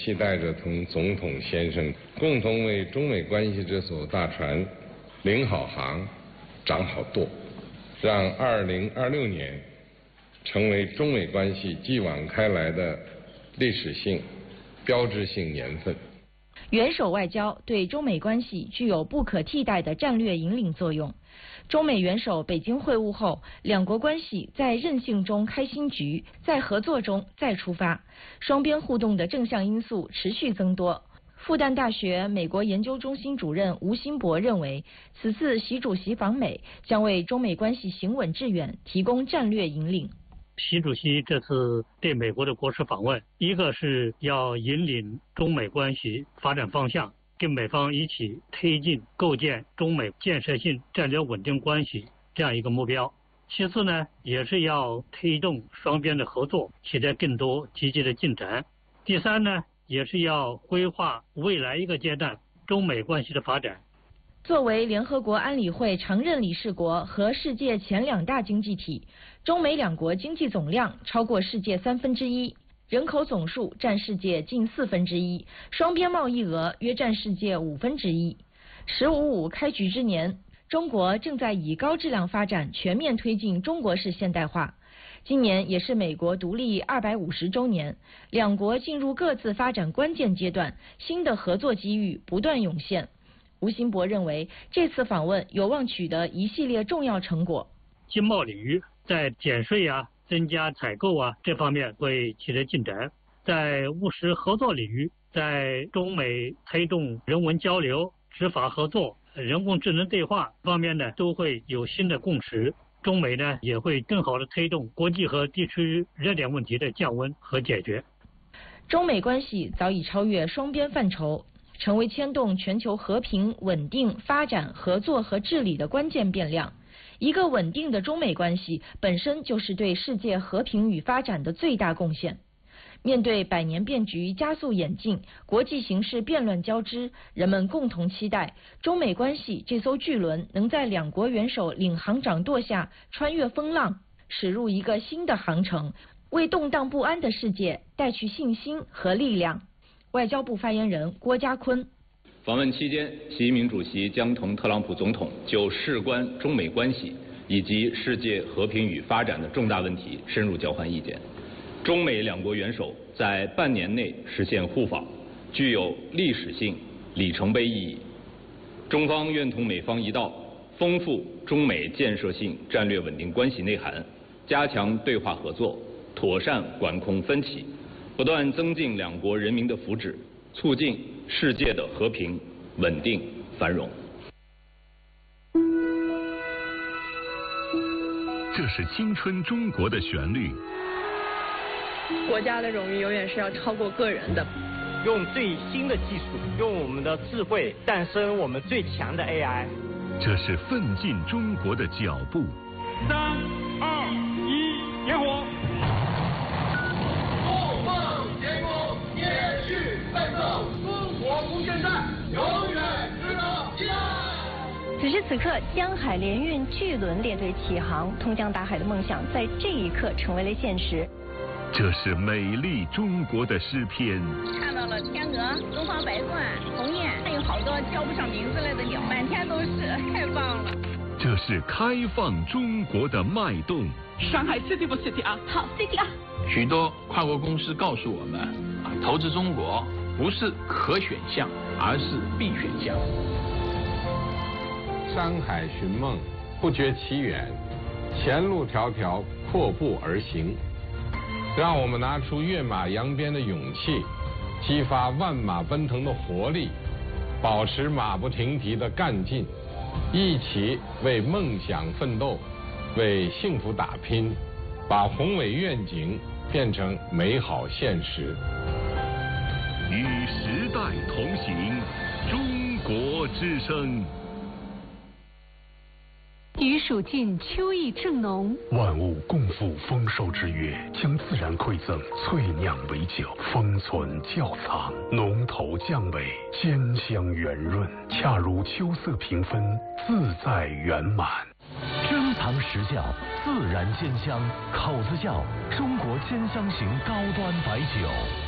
期待着同总统先生共同为中美关系这艘大船领好航、掌好舵，让2026年成为中美关系继往开来的历史性、标志性年份。 元首外交对中美关系具有不可替代的战略引领作用。中美元首北京会晤后，两国关系在韧性中开新局，在合作中再出发，双边互动的正向因素持续增多。复旦大学美国研究中心主任吴新博认为，此次习主席访美将为中美关系行稳致远提供战略引领。 习主席这次对美国的国事访问，一个是要引领中美关系发展方向，跟美方一起推进构建中美建设性战略稳定关系这样一个目标。其次呢，也是要推动双边的合作取得更多积极的进展。第三呢，也是要规划未来一个阶段中美关系的发展。 作为联合国安理会常任理事国和世界前2大经济体，中美两国经济总量超过世界1/3，人口总数占世界近1/4，双边贸易额约占世界1/5。“15+5”开局之年，中国正在以高质量发展全面推进中国式现代化。今年也是美国独立250周年，两国进入各自发展关键阶段，新的合作机遇不断涌现。吴新博认为，这次访问有望取得一系列重要成果。 经贸领域在减税增加采购这方面会取得进展，在务实合作领域，在中美推动人文交流、执法合作、人工智能对话方面呢，都会有新的共识。中美呢也会更好地推动国际和地区热点问题的降温和解决。 中美关系早已超越双边范畴，成为牵动全球和平、稳定、发展、合作和治理的关键变量。一个稳定的中美关系本身就是对世界和平与发展的最大贡献。面对百年变局加速演进，国际形势变乱交织，人们共同期待中美关系这艘巨轮能在两国元首领航掌舵下穿越风浪，驶入一个新的航程，为动荡不安的世界带去信心和力量。外交部发言人郭家坤： 访问期间，习近平主席将同特朗普总统就事关中美关系以及世界和平与发展的重大问题深入交换意见。中美两国元首在半年内实现互访，具有历史性里程碑意义。中方愿同美方一道，丰富中美建设性战略稳定关系内涵，加强对话合作，妥善管控分歧，不断增进两国人民的福祉，促进世界的和平、稳定、繁荣。 这是青春中国的旋律。 国家的荣誉永远是要超过个人的。 用最新的技术，用我们的智慧诞生我们最强的 AI。 这是奋进中国的脚步。 3、2、1，点火！ 不忘前功，延续奋斗，中国无限战，永远值得期待。 此时此刻，江海联运巨轮列队起航，通江达海的梦想在这一刻成为了现实。 这是美丽中国的诗篇。 看到了天鹅、东方白鹳、鸿雁，还有好多叫不上名字来的鸟，满天都是，太棒了。 这是开放中国的脉动。 上海 City 不 City 啊？好 City 啊！ 许多跨国公司告诉我们，投资中国不是可选项，而是必选项。 山海寻梦，不觉其远；前路迢迢，阔步而行。让我们拿出跃马扬鞭的勇气，激发万马奔腾的活力，保持马不停蹄的干劲，一起为梦想奋斗，为幸福打拼，把宏伟愿景变成美好现实。 与时代同行，中国之声。 余暑尽，秋意正浓。 万物共赴丰收之月，将自然馈赠萃酿为酒，封存窖藏，浓头降尾，兼香圆润，恰如秋色平分，自在圆满。 珍藏实窖，自然兼香，口子窖，中国兼香型高端白酒。